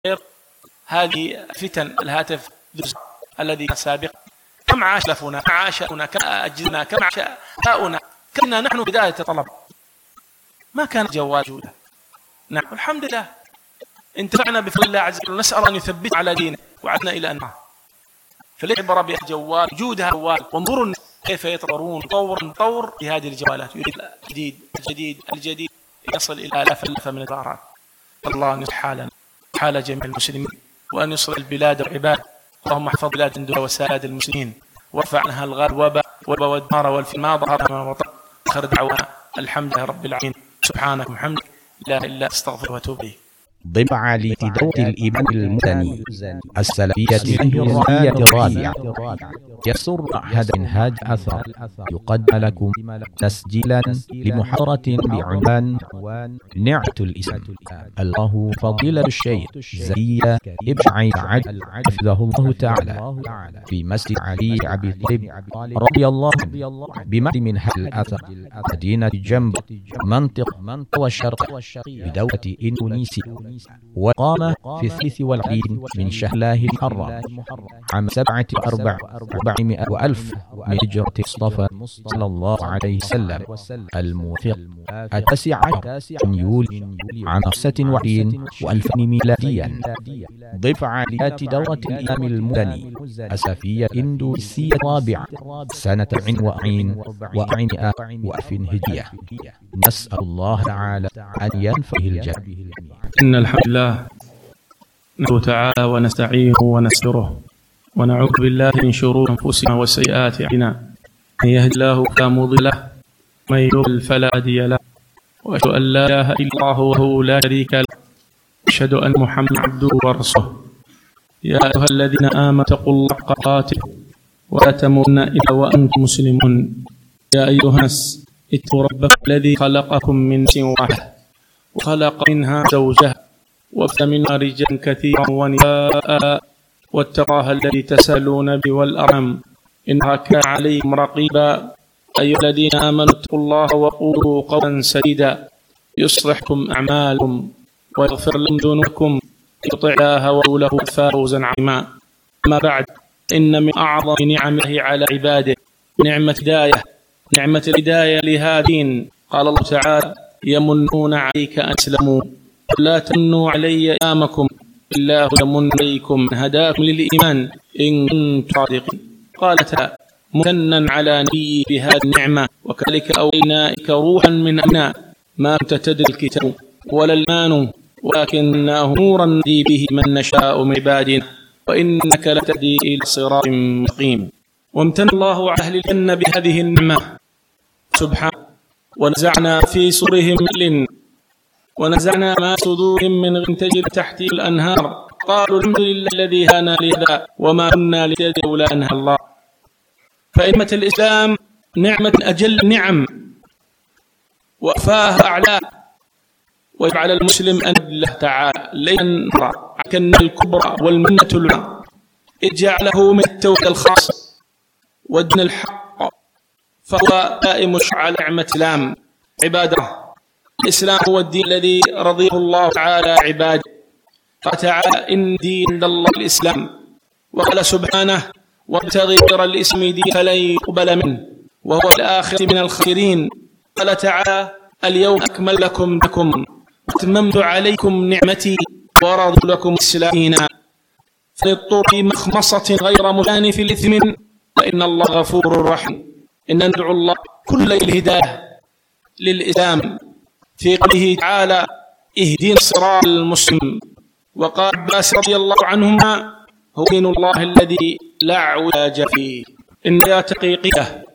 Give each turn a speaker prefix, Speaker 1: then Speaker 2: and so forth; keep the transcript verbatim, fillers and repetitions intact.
Speaker 1: هذه فتن الهاتف الذي كان سابقا. كم عاش لفنا، كم عاشنا، كم أجلنا، كم عاش آؤنا، كنا نحن بداية الطلب ما كان جوال جودة. نعم الحمد لله انتفعنا بفضل الله عز وجل، ونسأل أن يثبت على دينه وعدنا إلى أنه فليعبر بالجوال جودها جوال. وانظروا كيف يتطورون طورا طور بهذه الجوالات، يريد الجديد الجديد الجديد يصل إلى آلاف الآلاف من الدولارات. الله أن يصلح حالنا حال جميع المسلمين، وأن يصلح البلاد والعباد. اللهم احفظ بلاد الدنيا وسائر المسلمين، وارفع عنها الغال والوباء والدمار والفتن ما ظهر منها وما بطن. آخر دعوانا الحمد لله رب العالمين، سبحانك وبحمدك لا إله إلا أنت أستغفرك وأتوب إليك.
Speaker 2: ضمع لدورة الإمام المدني السلفية الهندية الرابعة يسر أحد منهاج أثر يقدم لكم تسجيلا لمحاضرة بعنوان نعت الإسلام. الله فضيلة الشيخ زكريا ابن عيد عدل حفظه الله تعالى في مسجد علي عبد طالب رضي الله عنه بمعنى منهاج الأثر مدينة جنب منطق والشرق بدولة إندونيسيا، وقام في الثالث والعشرين من شهر الله المحرم عام سبعة أربع أربعمائة وألف من هجرة المصطفى صلى الله عليه وسلم الموافق التاسع من يوليو عام ستة وعشرين وألفين ميلاديا، ضمن فعاليات دورة الإمام المدني السلفية الإندونيسية الرابعة سنة وأربعين وأربعمائة وألف هجرية. نسأل الله تعالى أن ينفعه الجميع.
Speaker 1: إن الحمد لله نحمده تعالى ونستعينه ونستغفره ونعوذ بالله من شرور أنفسنا وسيئات أعمالنا. من يهد الله فلا مضل له ومن يضلل فلا هادي له، وأشهد أن لا إله إلا الله وحده لا شريك له، وأشهد أن محمدا عبده ورسوله. يا أيها الذين آمنوا اتقوا الله حق تقاته ولا تموتن إلا وأنتم مسلمون. يا أيها الناس اتقوا ربكم الذي خلقكم من نفس واحدة وخلق منها زوجها وبث منها رجالا كثيرا ونساء، واتقوا الله الذي تسألون به والأرحام إنه كان عليكم رقيبا. أيها الذين آمنوا اتقوا الله وقولوا قولا سديدا يصلح لكم أعمالكم ويغفر لكم ذنوبكم، يطع الله ورسوله فوزا عظيما. أما بعد، إن من أعظم نعمه على عباده نعمة الهداية نعمة الهداية لهذين. قال الله تعالى: يمنون عليك أن أسلموا لا تمنوا علي إسلامكم الله يمن عليكم أن هداكم للإيمان إن كنتم صادقين. قال تعالى ممتنا على نبيه بهذه النعمة: وكذلك أوحيناك روحا من أمرنا ما كنت تدري الكتاب ولا الإيمان ولكنه نورا نهدي به من نشاء من عبادنا وإنك لتهدي إلى صراط مستقيم. وامتن الله على أهل الجنة بهذه النعمة سبحانه: ونزعنا في صدورهم غل ونزعنا ما صدورهم من غل تجري تحته الأنهار قالوا الحمد لله الذي هدانا لهذا وما كنا لنهتدي لولا أن هدانا الله. فنعمة الإسلام نعمة أجل النعم وأفاها أعلاه، ويجب على المسلم أن الله تعالى لن نرى كالنعمة الكبرى والمنة العظمى إذ جعله من التوحيد الخاص والدين الحق، فهو دائم على نعمة الإسلام. عباد الله، الإسلام هو الدين الذي رضيه الله تعالى عباده. قال تعالى: إن دين عند الله الإسلام. وقال سبحانه: وابتغي غير الإسلام دين فلن يقبل منه وهو في الآخرة من الخاسرين. قال تعالى: اليوم أكمل لكم دينكم وأتممت عليكم نعمتي ورضيت لكم الإسلام دينا. فليضطر في مخمصة غير مجانف الإثم فإن الله غفور رحيم. إن ندعو الله كل الهداية للإسلام في قوله تعالى: اهدنا الصراط المستقيم. وقال عباس رضي الله عنهما: هو دين الله الذي لا اعوجاج فيه. إن آيات حقيقية